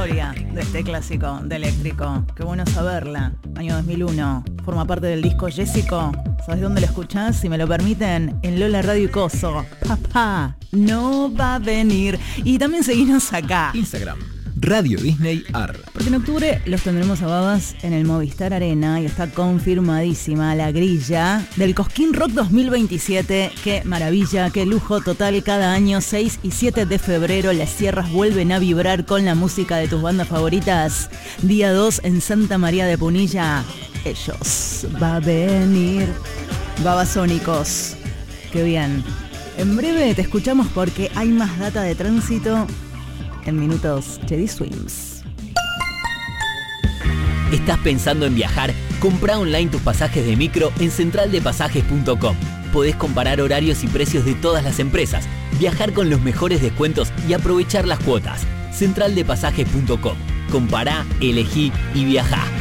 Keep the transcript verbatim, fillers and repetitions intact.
historia de este clásico de Eléctrico. Qué bueno saberla. Año dos mil uno. Forma parte del disco Jessico. ¿Sabes dónde lo escuchás? Si me lo permiten, en Lola Radio y Coso. Papá, no va a venir. Y también seguinos acá. Instagram, Radio Disney Ar. Porque en octubre los tendremos a Babas en el Movistar Arena y está confirmadísima la grilla del Cosquín Rock dos mil veintisiete. Qué maravilla, qué lujo total. Cada año, seis y siete de febrero, las sierras vuelven a vibrar con la música de tus bandas favoritas. Día dos en Santa María de Punilla. Ellos va a venir. Babasónicos. Qué bien. En breve te escuchamos porque hay más data de tránsito en minutos. Chedi Swims. ¿Estás pensando en viajar? Comprá online tus pasajes de micro en central de pasajes punto com. Podés comparar horarios y precios de todas las empresas, viajar con los mejores descuentos y aprovechar las cuotas. central de pasajes punto com. Compará, elegí y viajá.